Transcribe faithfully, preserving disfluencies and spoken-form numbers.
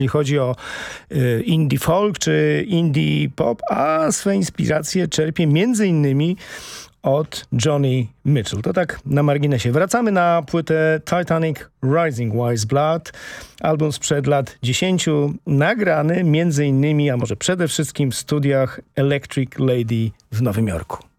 jeśli chodzi o y, indie folk czy indie pop, a swe inspiracje czerpie między innymi od Johnny Mitchell. To tak na marginesie. Wracamy na płytę Titanic Rising Wise Blood, album sprzed lat dziesięciu, nagrany między innymi, a może przede wszystkim w studiach Electric Lady w Nowym Jorku.